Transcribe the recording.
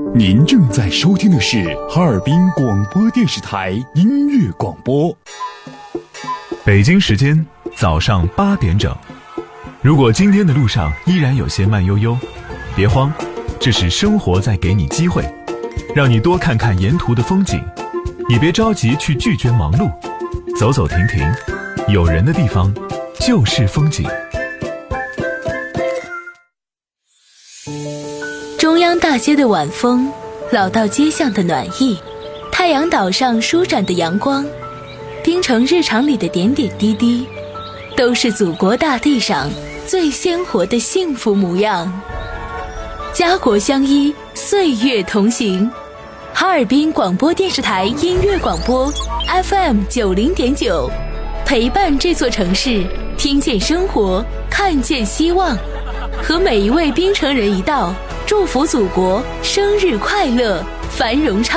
您正在收听的是哈尔滨广播电视台音乐广播。 北京时间早上8点整。如果今天的路上依然有些慢悠悠，别慌，这是生活在给你机会，让你多看看沿途的风景。也别着急去拒绝忙碌，走走停停，有人的地方就是风景。 中央大街的晚风，老道街巷的暖意，太阳岛上舒展的阳光，冰城日常里的点点滴滴，都是祖国大地上最鲜活的幸福模样。家国相依，岁月同行。哈尔滨广播电视台音乐广播 FM90.9， 陪伴这座城市，听见生活，看见希望，和每一位冰城人一道，祝福祖国生日快乐，繁荣昌